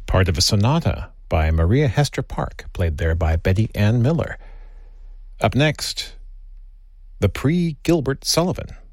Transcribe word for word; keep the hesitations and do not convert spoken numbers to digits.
part of a sonata by Maria Hester Park, played there by Betty Ann Miller. Up next, the pre-Gilbert Sullivan